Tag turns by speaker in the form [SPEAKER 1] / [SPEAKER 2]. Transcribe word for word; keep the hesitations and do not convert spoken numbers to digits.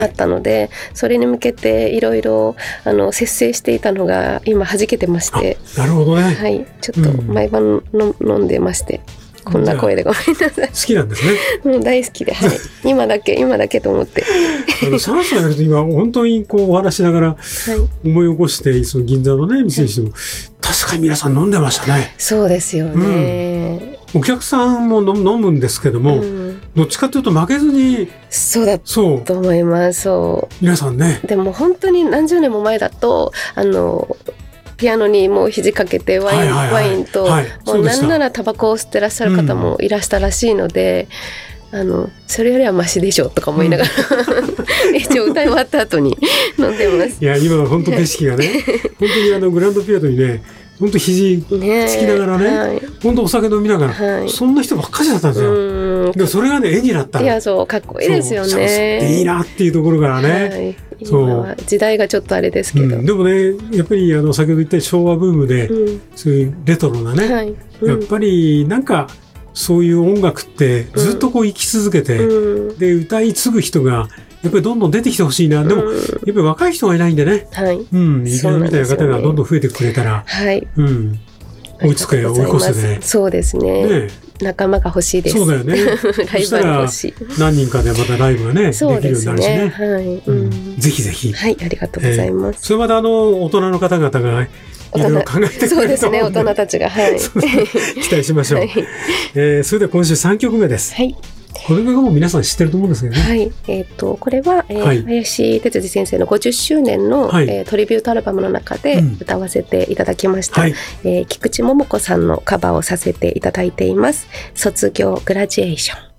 [SPEAKER 1] あったので、それに向けていろいろあの節制していたのが今弾けてまして。
[SPEAKER 2] なるほどね。
[SPEAKER 1] はい、ちょっと毎晩の、うん、飲んでまして、こんな声でごめんなさい。
[SPEAKER 2] 好きなんですね。
[SPEAKER 1] うん、大好きで、はい、今だけ今だけと思って。
[SPEAKER 2] あのさんさいやると今本当にこうお話しながら思い起こして、その銀座のね店にしても、はい、確かに皆さん飲んでましたね。
[SPEAKER 1] そうですよね。
[SPEAKER 2] うん、お客さんも飲むんですけども、うん、どっちかというと負けずに。
[SPEAKER 1] そうだと思います。そう
[SPEAKER 2] 皆さんね。
[SPEAKER 1] でも本当に何十年も前だとあのピアノにもう肘掛けてワイン、はいはいはい、ワインと、はい、もうなんならタバコを吸ってらっしゃる方もいらしたらしいので、うん、あのそれよりはマシでしょとか思いながら、うん、一応歌い終わった後に飲んでます。
[SPEAKER 2] いや今は本当景色がね本当にあのグランドピアノにね本当肘つきながらね、はい、本当お酒飲みながら、はい、そんな人ばっかりだったんですよ。でもそれがね絵になったの。
[SPEAKER 1] いやそうかっこいいですよね。
[SPEAKER 2] いいなっていうところからね、
[SPEAKER 1] はい、そう今は時代がちょっとあれですけど、
[SPEAKER 2] うん、でもねやっぱりあの先ほど言った昭和ブームで、うん、そういうレトロなね、はいうん、やっぱりなんかそういう音楽ってずっとこう生き続けて、うん、で歌い継ぐ人がやっぱりどんどん出てきてほしいな。でも、うん、やっぱり若い人がいないんでね。はい。うん。いきなりみたいな方がどんどん増えてくれたら。はい。うん。追いつけ、追い越せでね。
[SPEAKER 1] そうですね。ね仲間が欲しいです。
[SPEAKER 2] そうだよね。ライバル欲しい。何人かでまたライブがね、できるようになるしね。はい。うん。ぜひぜひ。
[SPEAKER 1] はい、ありがとうございます。
[SPEAKER 2] それまたあの、大人の方々が、いろいろ考えてくれると思う。
[SPEAKER 1] そうですね、大人たちが。はい。
[SPEAKER 2] 期待しましょう。えそれでは今週さんきょくめです。はい。これがもう皆さん知ってると思うんですけどね。
[SPEAKER 1] はい。えっと、これは、えーはい、林哲司先生のごじゅっしゅうねんの、はいえー、トリビュートアルバムの中で歌わせていただきました。うんはいえー、菊池桃子さんのカバーをさせていただいています。卒業グラジュエーション。